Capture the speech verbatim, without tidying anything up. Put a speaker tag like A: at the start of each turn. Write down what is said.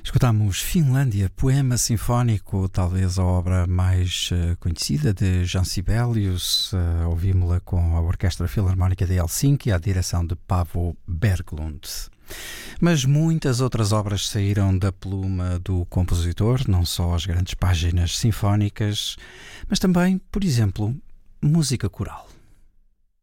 A: Escutámos Finlândia, poema sinfónico, talvez a obra mais uh, conhecida de Jean Sibelius. Uh, ouvimos-la com a Orquestra Filarmónica de Helsinki, à direção de Paavo Berglund. Mas muitas outras obras saíram da pluma do compositor, não só as grandes páginas sinfónicas, mas também, por exemplo, música coral.